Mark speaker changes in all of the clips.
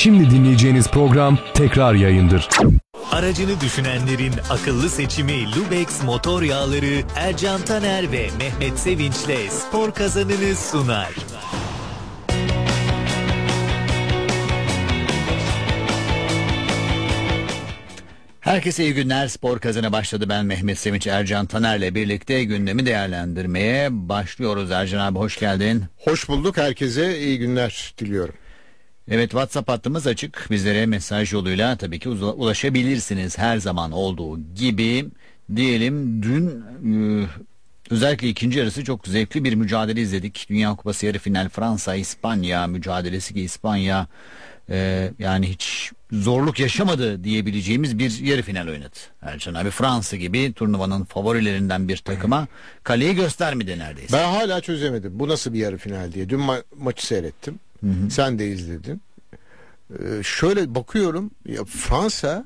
Speaker 1: Şimdi dinleyeceğiniz program tekrar yayındır.
Speaker 2: Aracını düşünenlerin akıllı seçimi Lubex motor yağları Ercan Taner ve Mehmet Sevinç'le spor kazanını sunar.
Speaker 3: Herkese iyi günler. Spor Kazanı başladı. Ben Mehmet Sevinç, Ercan Taner'le birlikte gündemi değerlendirmeye başlıyoruz. Ercan abi hoş geldin.
Speaker 4: Hoş bulduk. Herkese iyi günler diliyorum.
Speaker 3: Evet, WhatsApp hattımız açık. Bizlere mesaj yoluyla tabii ki ulaşabilirsiniz her zaman olduğu gibi. Diyelim dün özellikle ikinci yarısı çok zevkli bir mücadele izledik. Dünya Kupası yarı final Fransa-İspanya mücadelesi ki İspanya yani hiç zorluk yaşamadı diyebileceğimiz bir yarı final oynadı. Ercan abi Fransa gibi turnuvanın favorilerinden bir takıma kaleyi göstermedi neredeyse.
Speaker 4: Ben hala çözemedim. Bu nasıl bir yarı final diye. Dün maçı seyrettim. Hı-hı. Sen de izledin. Şöyle bakıyorum. Ya Fransa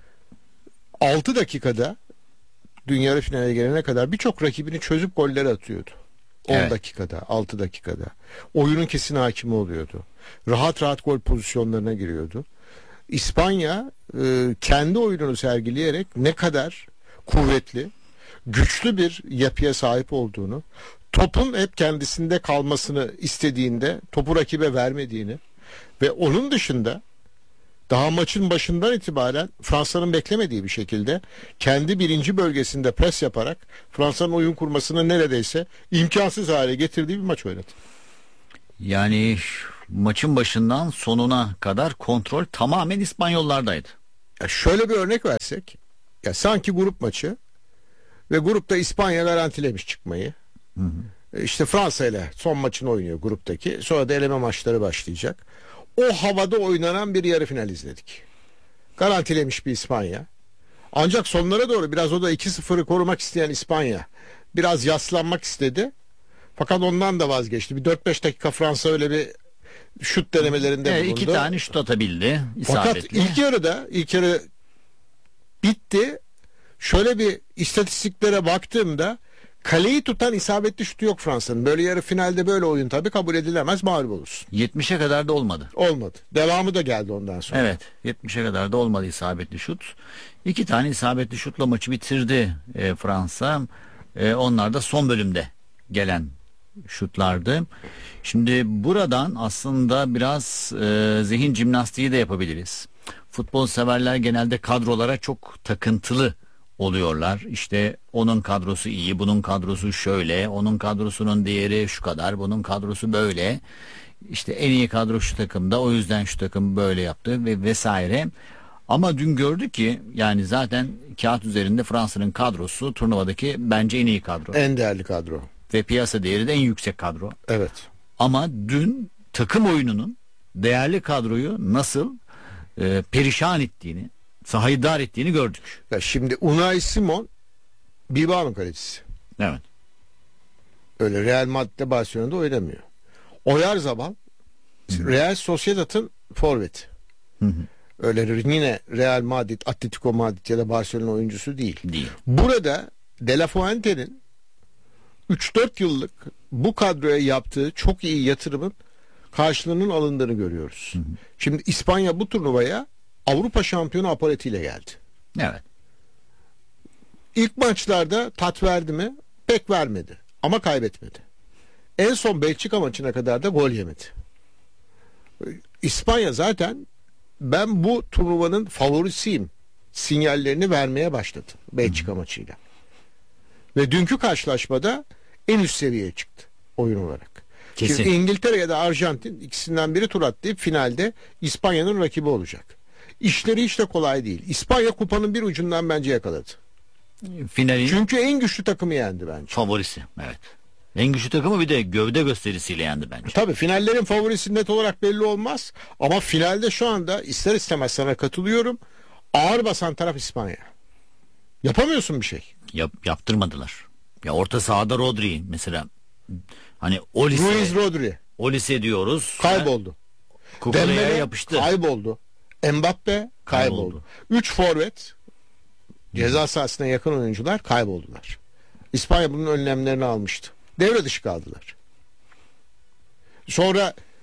Speaker 4: 6 dakikada dün yarı finale gelene kadar birçok rakibini çözüp golleri atıyordu. 10 evet. dakikada, 6 dakikada. Oyunun kesin hakimi oluyordu. Rahat rahat gol pozisyonlarına giriyordu. İspanya kendi oyununu sergileyerek ne kadar kuvvetli, güçlü bir yapıya sahip olduğunu, topun hep kendisinde kalmasını istediğinde topu rakibe vermediğini ve onun dışında daha maçın başından itibaren Fransa'nın beklemediği bir şekilde kendi birinci bölgesinde pres yaparak Fransa'nın oyun kurmasını neredeyse imkansız hale getirdiği bir maç oynadı.
Speaker 3: Yani maçın başından sonuna kadar kontrol tamamen İspanyollardaydı.
Speaker 4: Ya şöyle bir örnek versek, ya sanki grup maçı ve grupta İspanya garantilemiş çıkmayı. Hı hı. İşte Fransa ile son maçını oynuyor gruptaki. Sonra da eleme maçları başlayacak. O havada oynanan bir yarı final izledik. Garantilemiş bir İspanya. Ancak sonlara doğru biraz o da 2-0'ı korumak isteyen İspanya biraz yaslanmak istedi. Fakat ondan da vazgeçti. Bir 4-5 dakika Fransa öyle bir şut denemelerinde bulundu.
Speaker 3: 2 tane şut atabildi.
Speaker 4: İsabetli. Fakat ilk yarı bitti. Şöyle bir istatistiklere baktığımda kaleyi tutan isabetli şutu yok Fransa'nın. Böyle yarı finalde böyle oyun tabii kabul edilemez, mağlup olursun.
Speaker 3: 70'e kadar da olmadı.
Speaker 4: Olmadı. Devamı da geldi ondan sonra.
Speaker 3: Evet, 70'e kadar da olmadı isabetli şut. 2 tane isabetli şutla maçı bitirdi Fransa. Onlar da son bölümde gelen şutlardı. Şimdi buradan aslında biraz zihin jimnastiği de yapabiliriz. Futbol severler genelde kadrolara çok takıntılı oluyorlar. İşte onun kadrosu iyi, bunun kadrosu şöyle, onun kadrosunun değeri şu kadar, bunun kadrosu böyle. İşte en iyi kadro şu takımda, o yüzden şu takım böyle yaptı ve vesaire. Ama dün gördük ki yani zaten kağıt üzerinde Fransa'nın kadrosu turnuvadaki bence en iyi kadro.
Speaker 4: En değerli kadro.
Speaker 3: Ve piyasa değeri de en yüksek kadro.
Speaker 4: Evet.
Speaker 3: Ama dün takım oyununun değerli kadroyu nasıl perişan ettiğini, sahayı dar ettiğini gördük.
Speaker 4: Ya şimdi Unai Simon Bilbao'nun kalecisi.
Speaker 3: Evet.
Speaker 4: Öyle Real Madrid'de, Barcelona'da oynamıyor. Oyarzabal Real Sociedad'ın forveti. Öyle yine Real Madrid, Atletico Madrid ya da Barcelona oyuncusu değil. Burada De La Fuente'nin 3-4 yıllık bu kadroya yaptığı çok iyi yatırımın karşılığının alındığını görüyoruz. Şimdi İspanya bu turnuvaya Avrupa şampiyonu apaletiyle geldi.
Speaker 3: Evet.
Speaker 4: İlk maçlarda tat verdi mi? Pek vermedi. Ama kaybetmedi. En son Belçika maçına kadar da gol yemedi. İspanya zaten ben bu turnuvanın favorisiyim sinyallerini vermeye başladı Belçika maçıyla. Ve dünkü karşılaşmada en üst seviyeye çıktı oyun olarak. Kesin. Şimdi İngiltere ya da Arjantin ikisinden biri tur atlayıp finalde İspanya'nın rakibi olacak. İşleri hiç de kolay değil. İspanya kupanın bir ucundan bence yakaladı.
Speaker 3: Finalin
Speaker 4: çünkü en güçlü takımı yendi bence.
Speaker 3: Favorisi, evet. En güçlü takımı bir de gövde gösterisiyle yendi bence.
Speaker 4: Tabii finallerin favorisi net olarak belli olmaz. Ama finalde şu anda ister istemez sana katılıyorum. Ağır basan taraf İspanya. Yapamıyorsun bir şey.
Speaker 3: Yaptırmadılar. Ya orta sahada Rodri mesela. Hani
Speaker 4: Ruiz Rodri.
Speaker 3: Olise diyoruz.
Speaker 4: Kayboldu.
Speaker 3: Dembele yapıştı.
Speaker 4: Kayboldu. Mbappe kayboldu. 3 forvet ceza sahasına yakın oyuncular kayboldular. İspanya bunun önlemlerini almıştı. Devre dışı kaldılar. Sonra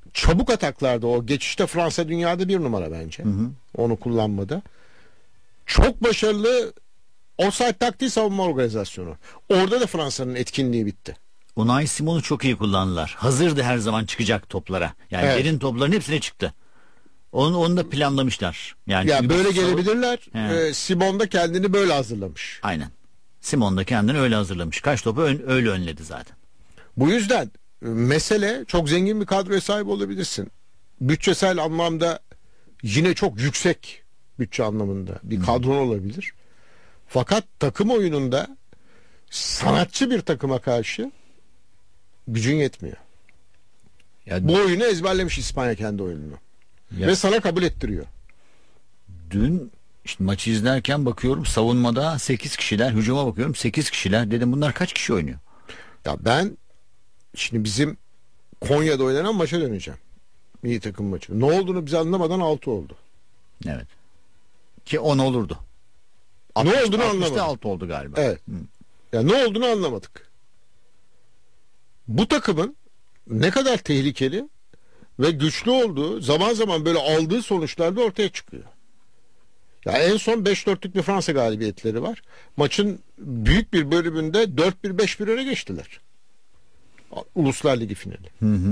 Speaker 4: çabuk ataklarda, o geçişte Fransa dünyada bir numara bence. Onu kullanmada. Çok başarılı offside taktiği savunma organizasyonu. Orada da Fransa'nın etkinliği bitti.
Speaker 3: Unai Simon'u çok iyi kullandılar. Hazırdı her zaman çıkacak toplara. Yani
Speaker 4: Evet.
Speaker 3: derin topların hepsine çıktı. Onu da planlamışlar. Yani
Speaker 4: Ya
Speaker 3: çünkü
Speaker 4: böyle
Speaker 3: bu-
Speaker 4: gelebilirler.
Speaker 3: He.
Speaker 4: Simon da kendini böyle hazırlamış.
Speaker 3: Aynen. Simon da kendini öyle hazırlamış. Kaç topu öyle önledi zaten.
Speaker 4: Bu yüzden mesele, çok zengin bir kadroya sahip olabilirsin. Bütçesel anlamda yine çok yüksek bütçe anlamında bir kadron olabilir. Fakat takım oyununda sanatçı bir takıma karşı gücün yetmiyor.
Speaker 3: Ya
Speaker 4: Bu oyunu ezberlemiş İspanya, kendi oyununu.
Speaker 3: Ya-
Speaker 4: Ve sana kabul ettiriyor.
Speaker 3: dün işte maçı izlerken bakıyorum savunmada 8 kişiler, hücuma bakıyorum 8 kişiler. Dedim bunlar kaç kişi oynuyor?
Speaker 4: Ya ben şimdi bizim Konya'da oynanan maça döneceğim. Milli takım maçı. Ne olduğunu biz anlamadan 6 oldu.
Speaker 3: Evet. Ki 10 olurdu.
Speaker 4: Ne olduğunu
Speaker 3: 60'ta
Speaker 4: anlamadım.
Speaker 3: 6 oldu galiba.
Speaker 4: Evet. Ya ne olduğunu anlamadık. Bu takımın ne kadar tehlikeli ve güçlü olduğu zaman zaman böyle aldığı sonuçlarda ortaya çıkıyor. Ya en son 5-4'lük bir Fransa galibiyetleri var. Maçın büyük bir bölümünde 4-1 5-1 öne geçtiler. Uluslar Ligi finali.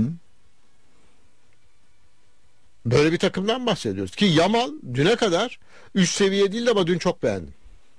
Speaker 4: Böyle bir takımdan bahsediyoruz. Ki Yamal düne kadar üst seviye değildi ama dün çok beğendim.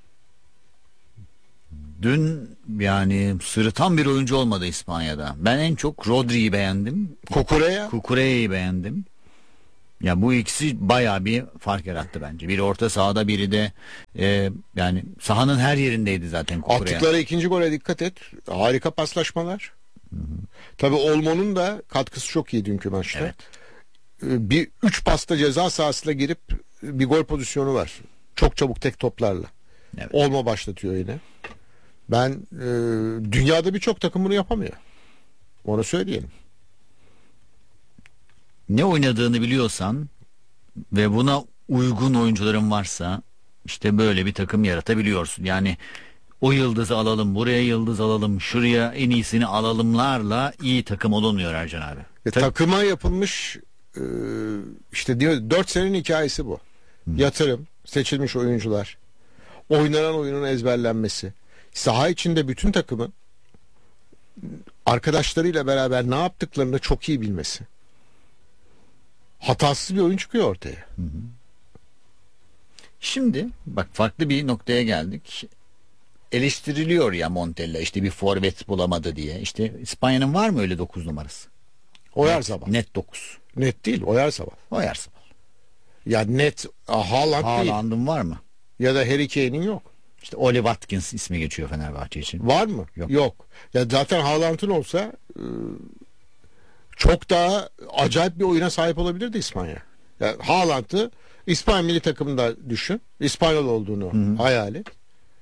Speaker 3: Dün yani sırıtan bir oyuncu olmadı İspanya'da. Ben en çok Rodri'yi beğendim. Cucurea'yı beğendim. Ya bu ikisi bayağı bir fark yarattı bence. Biri orta sahada, biri de yani sahanın her yerindeydi zaten Cucurea.
Speaker 4: Attıkları ikinci gole dikkat et. Harika paslaşmalar. Tabii Olmo'nun da katkısı çok iyi dünkü maçta.
Speaker 3: Evet.
Speaker 4: Bir 3 pasta ceza sahasına girip bir gol pozisyonu var. Çok çabuk tek toplarla.
Speaker 3: Evet.
Speaker 4: Olmo başlatıyor yine. Ben dünyada birçok takım bunu yapamıyor. Onu söyleyelim.
Speaker 3: Ne oynadığını biliyorsan ve buna uygun oyuncuların varsa işte böyle bir takım yaratabiliyorsun. Yani o yıldızı alalım, buraya yıldız alalım, şuraya en iyisini alalımlarla iyi takım olunmuyor Ercan abi.
Speaker 4: Takıma yapılmış işte diyor 4 senenin hikayesi bu. Yatırım, seçilmiş oyuncular, oynanan oyunun ezberlenmesi, saha içinde bütün takımın arkadaşlarıyla beraber ne yaptıklarını çok iyi bilmesi. Hatasız bir oyun çıkıyor ortaya.
Speaker 3: Şimdi bak farklı bir noktaya geldik. Eleştiriliyor ya Montella, işte bir forvet bulamadı diye. İşte İspanya'nın var mı öyle 9 numarası?
Speaker 4: Oyarzabal.
Speaker 3: Net 9.
Speaker 4: Net değil, Oyarzabal.
Speaker 3: Oyarsın.
Speaker 4: Ya net Haaland değil.
Speaker 3: Haaland'ın var mı?
Speaker 4: Ya da Harry Kane'in yok.
Speaker 3: İşte Oli Watkins ismi geçiyor Fenerbahçe için.
Speaker 4: Var mı?
Speaker 3: Yok.
Speaker 4: Ya zaten Haaland'ın olsa çok daha acayip bir oyuna sahip olabilirdi İspanya. Ya Haaland'ı İspanya milli takımında düşün. İspanyol olduğunu hayal et.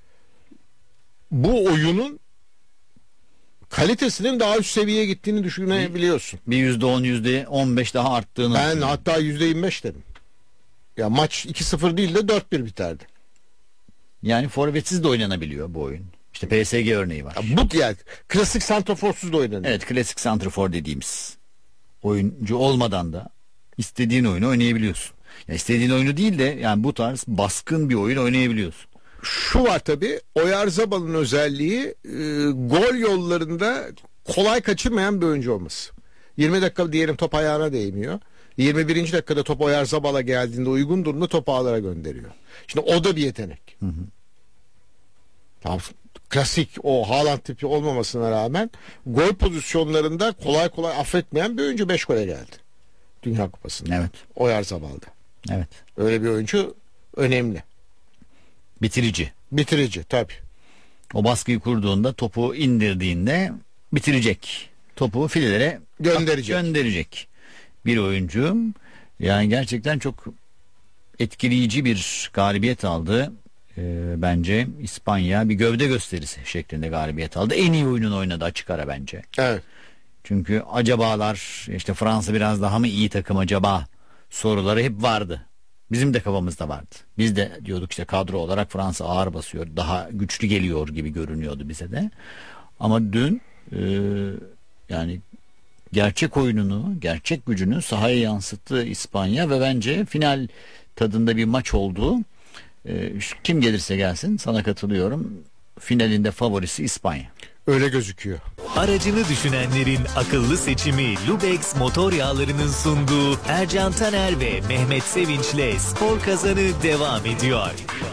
Speaker 4: Bu oyunun kalitesinin daha üst seviyeye gittiğini düşünebiliyorsun.
Speaker 3: Bir %10, %15 daha arttığını.
Speaker 4: Ben
Speaker 3: düşünüyorum.
Speaker 4: hatta %25 dedim. Ya maç 2-0 değil de 4-1 biterdi.
Speaker 3: Yani forvetsiz de oynanabiliyor bu oyun. İşte PSG örneği var.
Speaker 4: Ya bu yani klasik santraforsuz da oynanıyor.
Speaker 3: Evet, klasik santrafor dediğimiz oyuncu olmadan da istediğin oyunu oynayabiliyorsun. Ya istediğin oyunu değil de yani bu tarz baskın bir oyun oynayabiliyorsun.
Speaker 4: Şu var tabii, Oyarzabal'ın özelliği gol yollarında kolay kaçırmayan bir oyuncu olması. 20 dakika diyelim top ayağına değmiyor. 21. dakikada top Oyarzabal'a geldiğinde uygun durumda topu ağlara gönderiyor. Şimdi o da bir yetenek. Tamam, klasik o Haaland tipi olmamasına rağmen gol pozisyonlarında kolay kolay affetmeyen bir oyuncu 5 gole geldi. Dünya Kupası'nda.
Speaker 3: Evet.
Speaker 4: Oyarzabal'da.
Speaker 3: Evet.
Speaker 4: Öyle bir oyuncu önemli.
Speaker 3: Bitirici.
Speaker 4: Bitirici tabii.
Speaker 3: O baskıyı kurduğunda, topu indirdiğinde bitirecek. Topu filelere gönderecek bir oyuncu. Yani gerçekten çok etkileyici bir galibiyet aldı. Bence İspanya bir gövde gösterisi şeklinde galibiyet aldı. En iyi oyununu oynadı açık ara bence.
Speaker 4: Evet.
Speaker 3: Çünkü acabalar, işte Fransa biraz daha mı iyi takım acaba soruları hep vardı. Bizim de kafamızda vardı. Biz de diyorduk işte kadro olarak Fransa ağır basıyor, daha güçlü geliyor gibi görünüyordu bize de. Ama dün yani gerçek oyununu, gerçek gücünü sahaya yansıttı İspanya ve bence final tadında bir maç oldu. Kim gelirse gelsin sana katılıyorum. Finalinde favorisi İspanya.
Speaker 4: Öyle gözüküyor.
Speaker 2: Aracını düşünenlerin akıllı seçimi Lubex motor yağlarının sunduğu Ercan Taner ve Mehmet Sevinç'le Spor Kazanı devam ediyor.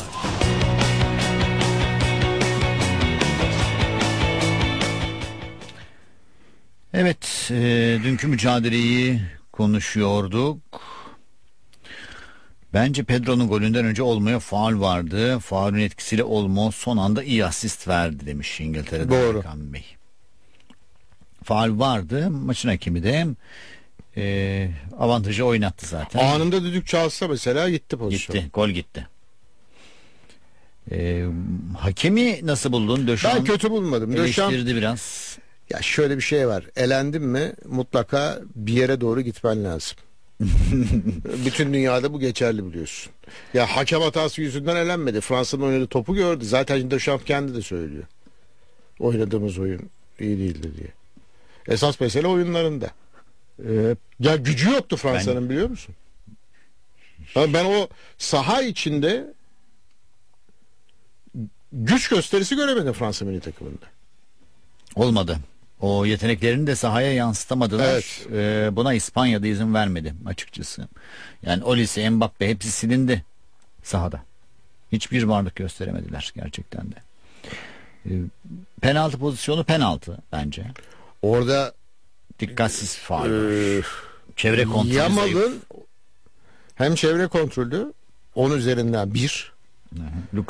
Speaker 3: Evet, dünkü mücadeleyi konuşuyorduk. Bence Pedro'nun golünden önce Olmo'ya faul vardı. Faulün etkisiyle Olmo son anda iyi asist verdi demiş İngiltere'de
Speaker 4: Doğru.
Speaker 3: Hakan Bey. Faul vardı. Maçın hakemi de avantajı oynattı zaten.
Speaker 4: Anında düdük çalsa mesela gitti pozisyon.
Speaker 3: Gitti, gol gitti. Hakemi nasıl buldun? Döşan
Speaker 4: Ben kötü bulmadım. Döşan,
Speaker 3: eleştirdi biraz.
Speaker 4: ya şöyle bir şey var. Elendin mi mutlaka bir yere doğru gitmen lazım. Bütün dünyada bu geçerli biliyorsun. Ya hakem hatası yüzünden elenmedi. Fransa'nın oynadığı topu gördü. Zaten Deschamps kendi de söylüyor. Oynadığımız oyun iyi değildi diye. Esas mesele oyunlarında. Ya gücü yoktu Fransa'nın, biliyor musun? Ben o saha içinde güç gösterisi göremedim Fransa milli takımında.
Speaker 3: Olmadı. O yeteneklerini de sahaya yansıtamadılar.
Speaker 4: Evet.
Speaker 3: Buna İspanya'da izin vermedi açıkçası. Yani Olise, Mbappe hepsi silindi sahada. Hiçbir varlık gösteremediler gerçekten de. Penaltı pozisyonu penaltı bence.
Speaker 4: Orada
Speaker 3: Dikkatsiz faul. Çevre kontrolü zayıf.
Speaker 4: Yamal'ın hem çevre kontrolü 10 üzerinden 1.